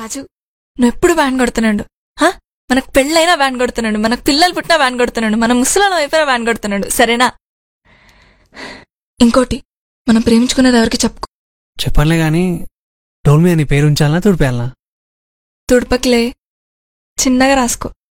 రాజు నువ్వు ఎప్పుడు బ్యాన్ కొడుతున్నాడు. మనకు పెళ్ళైనా బ్యాన్ కొడుతున్నాడు, మనకు పిల్లలు పుట్టినా బ్యాన్ కొడుతున్నాడు, మన ముసలాలం అయిపోయినా బ్యాన్ కొడుతున్నాడు. సరేనా? ఇంకోటి, మనం ప్రేమించుకున్నది ఎవరికి చెప్పుకో. చెప్పనులే గాని డోల్ మీద నీ పేరు ఉంచాలనా తుడిపేయాలనా? తుడపకిలే, చిన్నగా రాసుకో.